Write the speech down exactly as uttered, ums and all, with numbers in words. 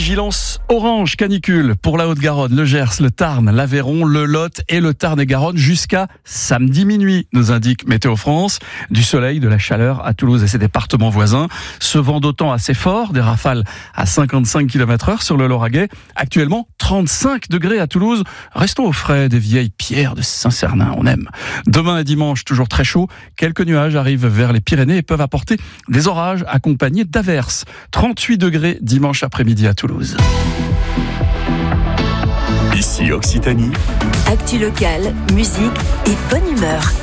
Vigilance orange canicule pour la Haute-Garonne, le Gers, le Tarn, l'Aveyron, le Lot et le Tarn-et-Garonne jusqu'à samedi minuit, nous indique Météo France. Du soleil, de la chaleur à Toulouse et ses départements voisins. Ce vent d'autant assez fort, des rafales à cinquante-cinq kilomètres heure sur le Lauragais. Actuellement, trente-cinq degrés à Toulouse. Restons au frais des vieilles pierres de Saint-Cernin, on aime. Demain et dimanche, toujours très chaud. Quelques nuages arrivent vers les Pyrénées et peuvent apporter des orages accompagnés d'averses. trente-huit degrés dimanche après-midi à Toulouse. Ici Occitanie. Actu locale, musique et bonne humeur.